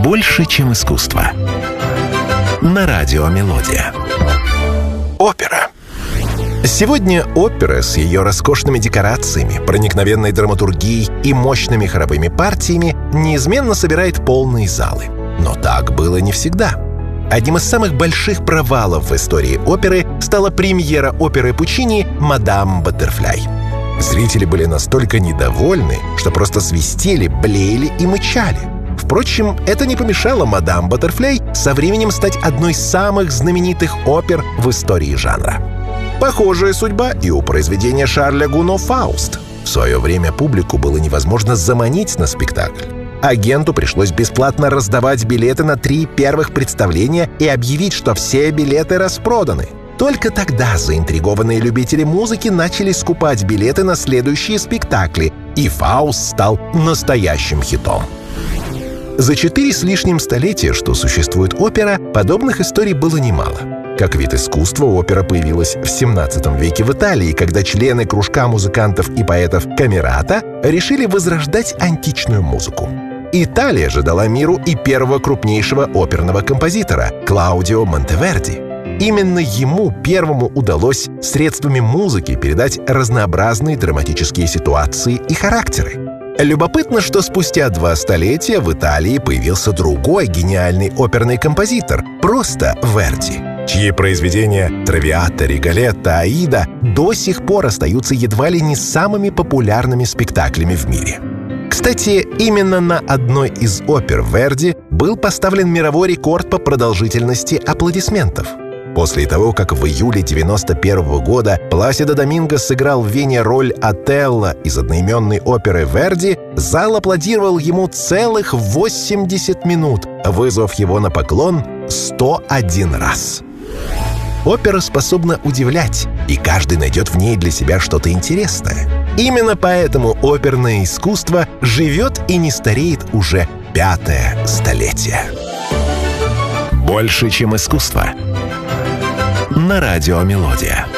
Больше, чем искусство. На радио «Мелодия». Опера. Сегодня опера с ее роскошными декорациями, проникновенной драматургией и мощными хоровыми партиями неизменно собирает полные залы. Но так было не всегда. Одним из самых больших провалов в истории оперы стала премьера оперы Пуччини «Мадам Баттерфляй». Зрители были настолько недовольны, что просто свистели, блеяли и мычали. Впрочем, это не помешало «Мадам Баттерфляй» со временем стать одной из самых знаменитых опер в истории жанра. Похожая судьба и у произведения Шарля Гуно «Фауст». В свое время публику было невозможно заманить на спектакль. Агенту пришлось бесплатно раздавать билеты на 3 первых представления и объявить, что все билеты распроданы. Только тогда заинтригованные любители музыки начали скупать билеты на следующие спектакли, и «Фауст» стал настоящим хитом. За 4 с лишним столетия, что существует опера, подобных историй было немало. Как вид искусства опера появилась в 17 веке в Италии, когда члены кружка музыкантов и поэтов Камерата решили возрождать античную музыку. Италия же дала миру и первого крупнейшего оперного композитора – Клаудио Монтеверди. Именно ему первому удалось средствами музыки передать разнообразные драматические ситуации и характеры. Любопытно, что спустя 2 столетия в Италии появился другой гениальный оперный композитор – просто Верди, чьи произведения «Травиата», «Риголетто», «Аида» до сих пор остаются едва ли не самыми популярными спектаклями в мире. Кстати, именно на одной из опер Верди был поставлен мировой рекорд по продолжительности аплодисментов. После того, как в июле 1991 года Пласидо Доминго сыграл в Вене роль Отелло из одноименной оперы Верди, зал аплодировал ему целых 80 минут, вызвав его на поклон 101 раз. Опера способна удивлять, и каждый найдет в ней для себя что-то интересное. Именно поэтому оперное искусство живет и не стареет уже 5-е столетие. Больше, чем искусство. На радио «Мелодия».